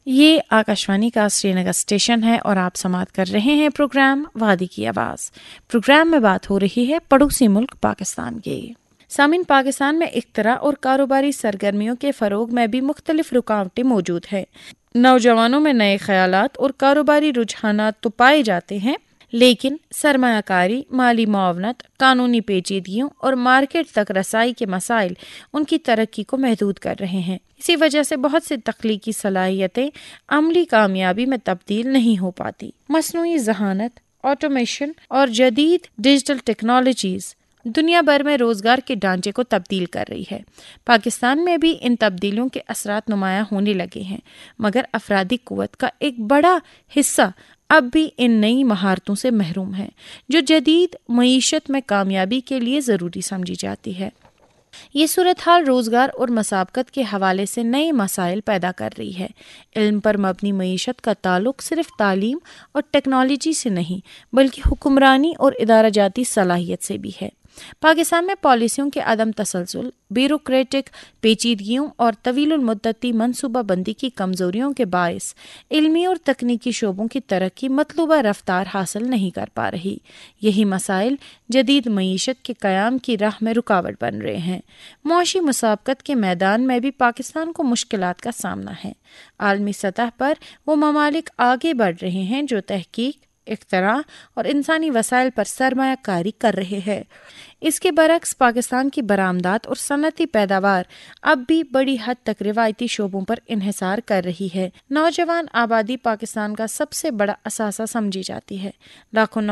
یہ آکاشوانی کا سری نگر اسٹیشن ہے اور آپ سماعت کر رہے ہیں پروگرام وادی کی آواز۔ پروگرام میں بات ہو رہی ہے پڑوسی ملک پاکستان کی۔ سامعین، پاکستان میں اختراع اور کاروباری سرگرمیوں کے فروغ میں بھی مختلف رکاوٹیں موجود ہیں۔ نوجوانوں میں نئے خیالات اور کاروباری رجحانات تو پائے جاتے ہیں، لیکن سرمایہ کاری، مالی معاونت، قانونی پیچیدگیوں اور مارکیٹ تک رسائی کے مسائل ان کی ترقی کو محدود کر رہے ہیں۔ اسی وجہ سے بہت سے تخلیقی صلاحیتیں عملی کامیابی میں تبدیل نہیں ہو پاتی۔ مصنوعی ذہانت، آٹومیشن اور جدید ڈیجیٹل ٹیکنالوجیز دنیا بھر میں روزگار کے ڈھانچے کو تبدیل کر رہی ہے۔ پاکستان میں بھی ان تبدیلیوں کے اثرات نمایاں ہونے لگے ہیں، مگر افرادی قوت کا ایک بڑا حصہ اب بھی ان نئی مہارتوں سے محروم ہے جو جدید معیشت میں کامیابی کے لیے ضروری سمجھی جاتی ہے۔ یہ صورتحال روزگار اور مسابقت کے حوالے سے نئے مسائل پیدا کر رہی ہے۔ علم پر مبنی معیشت کا تعلق صرف تعلیم اور ٹیکنالوجی سے نہیں بلکہ حکمرانی اور ادارہ جاتی صلاحیت سے بھی ہے۔ پاکستان میں پالیسیوں کے عدم تسلسل، بیوروکریٹک پیچیدگیوں اور طویل المدتی منصوبہ بندی کی کمزوریوں کے باعث علمی اور تکنیکی شعبوں کی ترقی مطلوبہ رفتار حاصل نہیں کر پا رہی۔ یہی مسائل جدید معیشت کے قیام کی راہ میں رکاوٹ بن رہے ہیں۔ معاشی مسابقت کے میدان میں بھی پاکستان کو مشکلات کا سامنا ہے۔ عالمی سطح پر وہ ممالک آگے بڑھ رہے ہیں جو تحقیق، اختراع اور انسانی وسائل پر سرمایہ کاری کر رہے ہیں۔ اس کے برعکس پاکستان کی برآمدات اور صنعتی پیداوار اب بھی بڑی حد تک روایتی شعبوں پر انحصار کر رہی ہے۔ نوجوان آبادی پاکستان کا سب سے بڑا اثاثہ سمجھی جاتی ہے۔ لاکھوں